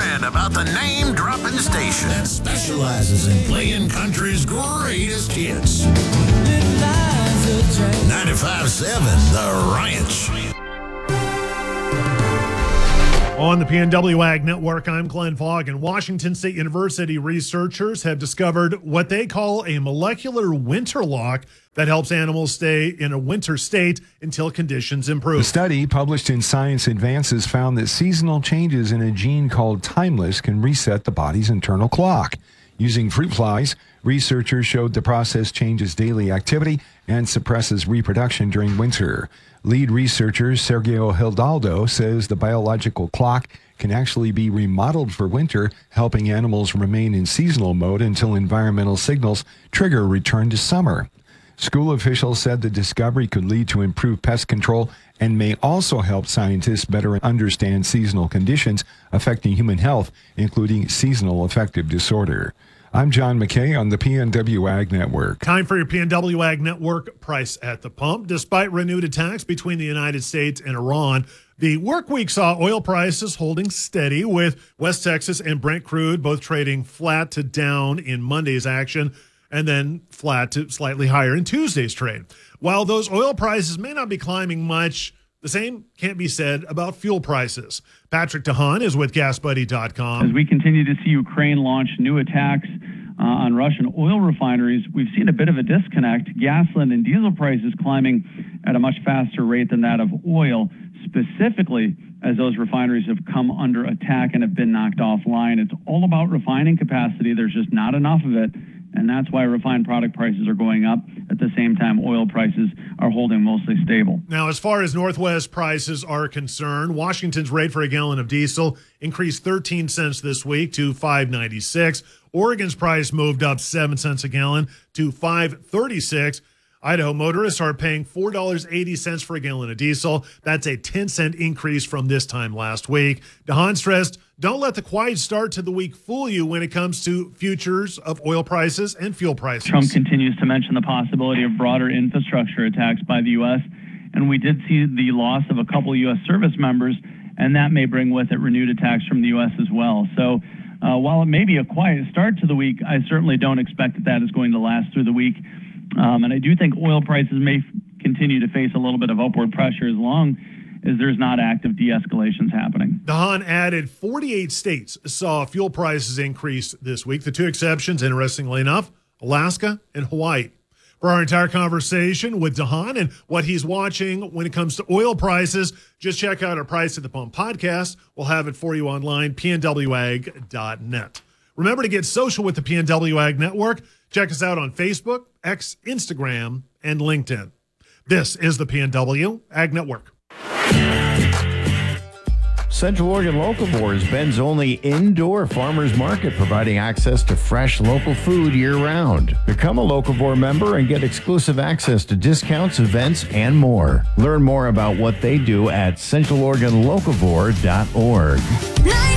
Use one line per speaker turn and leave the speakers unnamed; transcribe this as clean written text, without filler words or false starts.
excited about the name-dropping station that specializes in playing country's greatest hits. 95.7 The Ranch.
On the PNW Ag Network, I'm Glenn Fogg, and Washington State University researchers have discovered what they call a molecular winter lock that helps animals stay in a winter state until conditions improve.
The study, published in Science Advances, found that seasonal changes in a gene called timeless can reset the body's internal clock. Using fruit flies, researchers showed the process changes daily activity and suppresses reproduction during winter. Lead researcher Sergio Hidalgo says the biological clock can actually be remodeled for winter, helping animals remain in seasonal mode until environmental signals trigger return to summer. School officials said the discovery could lead to improved pest control and may also help scientists better understand seasonal conditions affecting human health, including seasonal affective disorder. I'm John McKay on the PNW Ag Network.
Time for your PNW Ag Network price at the pump. Despite renewed attacks between the United States and Iran, the work week saw oil prices holding steady, with West Texas and Brent crude both trading flat to down in Monday's action and then flat to slightly higher in Tuesday's trade. While those oil prices may not be climbing much, the same can't be said about fuel prices. Patrick DeHaan is with GasBuddy.com.
As we continue to see Ukraine launch new attacks on Russian oil refineries, we've seen a bit of a disconnect. Gasoline and diesel prices climbing at a much faster rate than that of oil, specifically as those refineries have come under attack and have been knocked offline. It's all about refining capacity. There's just not enough of it. And that's why refined product prices are going up. At the same time, oil prices are holding mostly stable.
Now, as far as Northwest prices are concerned, Washington's rate for a gallon of diesel increased 13 cents this week to $5.96. Oregon's price moved up 7 cents a gallon to $5.36. Idaho motorists are paying $4.80 for a gallon of diesel. That's a 10-cent increase from this time last week. DeHaan stressed, don't let the quiet start to the week fool you when it comes to futures of oil prices and fuel prices.
Trump continues to mention the possibility of broader infrastructure attacks by the U.S., and we did see the loss of a couple U.S. service members, and that may bring with it renewed attacks from the U.S. as well. So while it may be a quiet start to the week, I certainly don't expect that is going to last through the week. And I do think oil prices may continue to face a little bit of upward pressure as long as there's not active de-escalations happening.
DeHaan added 48 states saw fuel prices increase this week. The two exceptions, interestingly enough, Alaska and Hawaii. For our entire conversation with DeHaan and what he's watching when it comes to oil prices, just check out our Price at the Pump podcast. We'll have it for you online, pnwag.net. Remember to get social with the PNW Ag Network. Check us out on Facebook, X, Instagram, and LinkedIn. This is the PNW Ag Network.
Central Oregon Locavore is Bend's only indoor farmers market, providing access to fresh local food year-round. Become a Locavore member and get exclusive access to discounts, events, and more. Learn more about what they do at centraloregonlocavore.org.